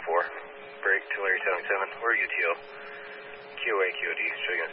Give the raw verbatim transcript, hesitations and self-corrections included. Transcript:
four. Break to Larry seven seven, or U T O. Q A Q O D, showing